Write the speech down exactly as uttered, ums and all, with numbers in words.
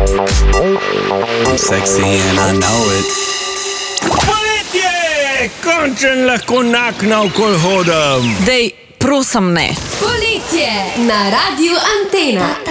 I'm sexy and I know it. Poletje! Končen lahko nak naokol hodam. Dej, prosim ne. Poletje na Radiu Antena.